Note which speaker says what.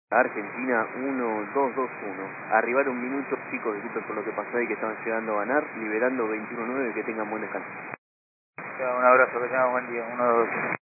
Speaker 1: Argentina 1-2-2-1. Arribar un minuto, chicos, disculpen por lo que pasó y que estaban llegando a ganar, liberando 21-9, que tengan buen descanso.
Speaker 2: Un abrazo, que tengan buen día, 1-2.